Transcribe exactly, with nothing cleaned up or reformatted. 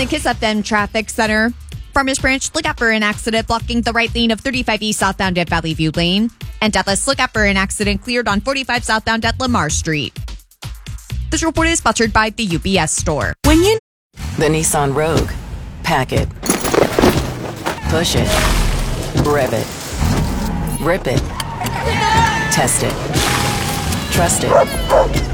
the Kiss F M Traffic Center. Farmers Branch, look out for an accident blocking the right lane of thirty-five E southbound at Valley View Lane. And Dallas, look out for an accident cleared on forty-five southbound at Lamar Street. This report is sponsored by the U B S store. When you... The Nissan Rogue. Pack it. Push it. Rev it. Rip it. Test it. Trust it.